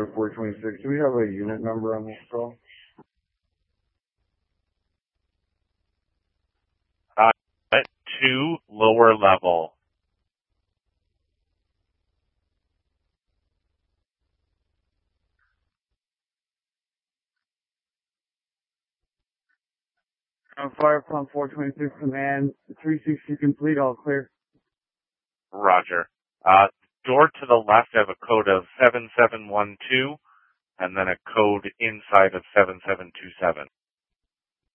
Five 426. Do we have a unit number on this call? At 2, lower level. Fire Pump 426 Command, 360 complete, all clear. Roger. Door to the left, I have a code of 7712, and then a code inside of 7727.